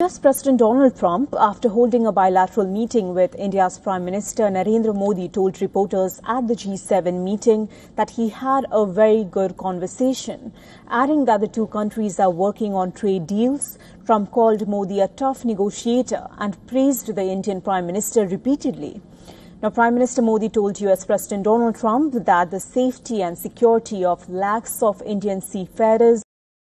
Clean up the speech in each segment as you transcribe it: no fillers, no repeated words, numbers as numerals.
US President Donald Trump, after holding a bilateral meeting with India's Prime Minister Narendra Modi, told reporters at the G7 meeting that he had a very good conversation, adding that the two countries are working on trade deals. Trump called Modi a tough negotiator and praised the Indian Prime Minister repeatedly. Now, Prime Minister Modi told US President Donald Trump that the safety and security of lakhs of Indian seafarers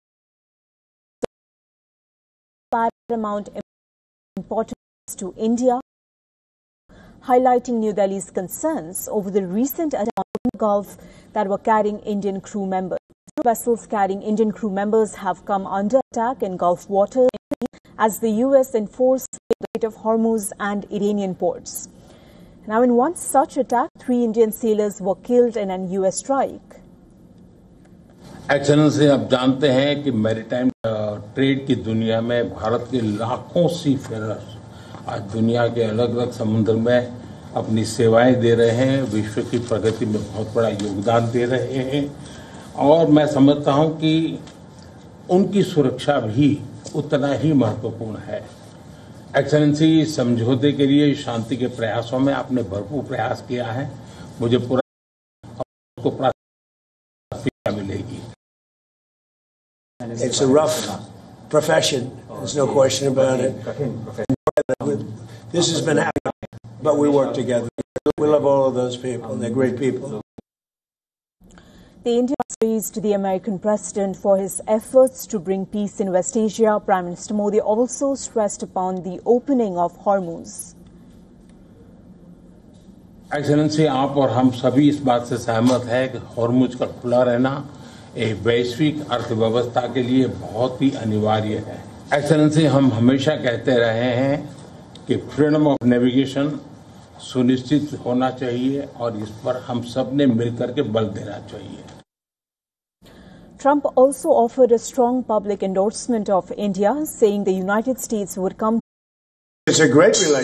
paramount importance to India, highlighting New Delhi's concerns over the recent attacks on the Gulf that were carrying Indian crew members. Vessels carrying Indian crew members have come under attack in Gulf waters as the US enforced the Strait of Hormuz and Iranian ports. Now, in one such attack, 3 Indian sailors were killed in an US strike. Excellency, आप जानते हैं कि maritime trade की दुनिया में भारत के लाखों seafarers आज दुनिया के अलग अलग समुद्र में अपनी सेवाएं दे रहे हैं, विश्व की प्रगति में बहुत बड़ा योगदान दे रहे हैं और मैं समझता हूं कि उनकी सुरक्षा भी उतना ही महत्वपूर्ण है। एक्सेलेंसी, समझौते के लिए शांति के प्रयासों में आपने भरपूर प्रयास किया है, मुझे पूरा प्राथमिकता मिलेगी। It's a rough profession. There's no question about it. This has been happening, but we work together. We love all of those people. They're great people. The India praised the American president for his efforts to bring peace in West Asia. Prime Minister Modi also stressed upon the opening of Hormuz. Excellency, आप और हम सभी इस बात से सहमत हैं कि हॉर्मुज का खुला रहना एक वैश्विक अर्थव्यवस्था के लिए बहुत ही अनिवार्य है। एक्सेलेंसी, हम हमेशा कहते रहे हैं कि फ्रीडम ऑफ नेविगेशन सुनिश्चित होना चाहिए और इस पर हम सब ने मिलकर के बल देना चाहिए। Trump also offered a strong public endorsement of India, saying the United States would come. It's a great relationship.